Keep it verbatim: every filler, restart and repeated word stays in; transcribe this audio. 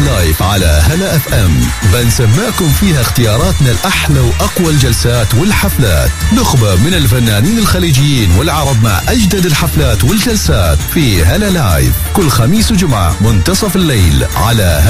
لايف على هلا اف ام، بنسمعكم فيها اختياراتنا الأحلى وأقوى الجلسات والحفلات، نخبة من الفنانين الخليجيين والعرب مع أجدد الحفلات والجلسات في هلا لايف كل خميس وجمعة منتصف الليل على